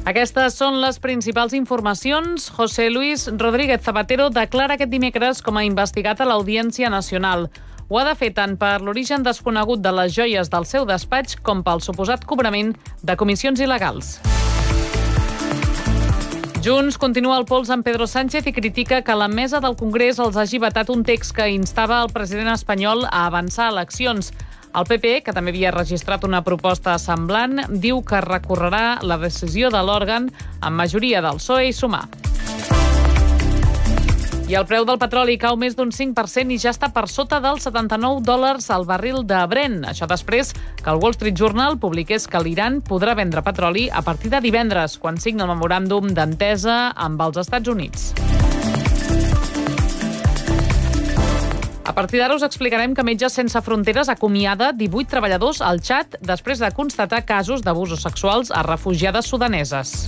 Aquestes són les principals informacions. José Luis Rodríguez Zapatero declara aquest dimecres com a investigat a l'Audiència Nacional. Ho ha de fer tant per l'origen desconegut de les joies del seu despatx com pel suposat cobrament de comissions il·legals. Junts continua el pols amb Pedro Sánchez i critica que la mesa del Congrés els hagi vetat un text que instava el president espanyol a avançar eleccions. El PP, que també havia registrat una proposta semblant, diu que recorrerà la decisió de l'òrgan amb majoria del PSOE i Sumar. I el preu del petroli cau més d'un 5% i ja està per sota dels $79 al barril de Brent. Això després que el Wall Street Journal publiqués que l'Iran podrà vendre petroli a partir de divendres, quan signa el memoràndum d'entesa amb els Estats Units. A partir d'ara us explicarem que Metges Sense Fronteres acomiada 18 treballadors al Txad després de constatar casos d'abusos sexuals a refugiades sudaneses.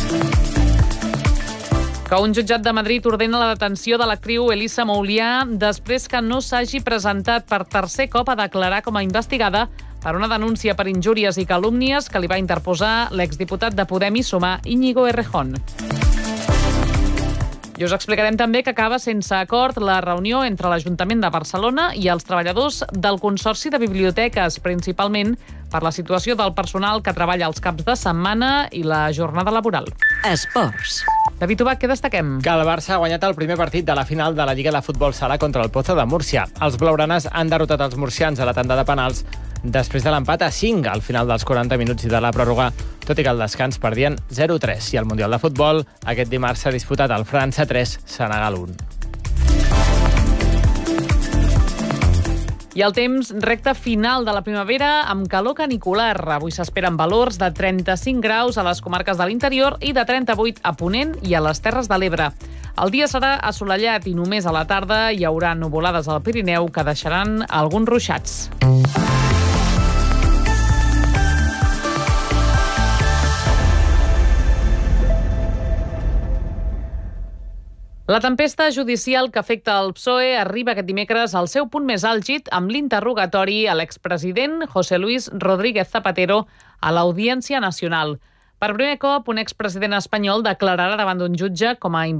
Que un jutjat de Madrid ordena la detenció de l'actriu Elisa Moulià després que no s'hagi presentat per tercer cop a declarar com a investigada per una denúncia per injúries i calúmnies que li va interposar l'exdiputat de Podem i Sumar Íñigo Errejón. I us explicarem també que acaba sense acord la reunió entre l'Ajuntament de Barcelona i els treballadors del Consorci de Biblioteques, principalment per la situació del personal que treballa els caps de setmana i la jornada laboral. Esports. David Ubach, què destaquem? Que el Barça ha guanyat el primer partit de la final de la Lliga de Futbol Sala contra el Pozo de Múrcia. Els blaugranes han derrotat els murcians a la tanda de penals després de l'empat a 5 al final dels 40 minuts i de la pròrroga, tot i que al descans perdien 0-3. I el Mundial de Futbol aquest dimarts s'ha disputat el França 3, Senegal 1. I el temps, recta final de la primavera amb calor canicular. Avui s'esperen valors de 35 graus a les comarques de l'interior i de 38 a Ponent i a les Terres de l'Ebre. El dia serà assolellat i només a la tarda hi haurà nuvolades al Pirineu que deixaran alguns ruixats. La tempesta judicial que afecta el PSOE arriba aquest dimecres al seu punt més àlgid amb l'interrogatori a l'expresident José Luis Rodríguez Zapatero a l'Audiència Nacional. Per primer cop, un expresident espanyol declararà davant d'un jutge com a